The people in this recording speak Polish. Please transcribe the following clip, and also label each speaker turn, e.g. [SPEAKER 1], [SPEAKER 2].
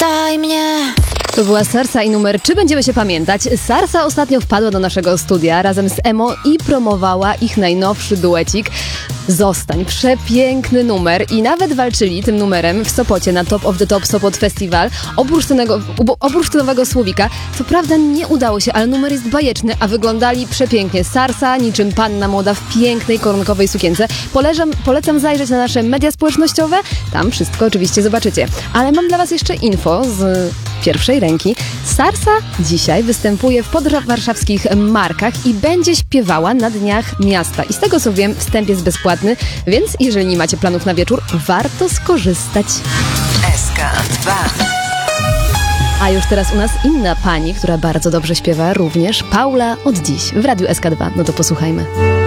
[SPEAKER 1] Zapytaj mnie.
[SPEAKER 2] To była Sarsa i numer Czy będziemy się pamiętać? Sarsa ostatnio wpadła do naszego studia razem z Emo i promowała ich najnowszy duecik Zostań. Przepiękny numer i nawet walczyli tym numerem w Sopocie na Top of the Top Sopot Festival oprócz nowego słowika. Co prawda nie udało się, ale numer jest bajeczny, a wyglądali przepięknie. Sarsa niczym panna młoda w pięknej koronkowej sukience. Polecam zajrzeć na nasze media społecznościowe, tam wszystko oczywiście zobaczycie. Ale mam dla was jeszcze info z pierwszej ręki. Sarsa dzisiaj występuje w podwarszawskich Markach i będzie śpiewała na Dniach Miasta. I z tego co wiem, wstęp jest bezpłatny, więc jeżeli nie macie planów na wieczór, warto skorzystać.
[SPEAKER 3] SK2.
[SPEAKER 2] A już teraz u nas inna pani, która bardzo dobrze śpiewa również, Paula od dziś w Radiu SK2. No to posłuchajmy.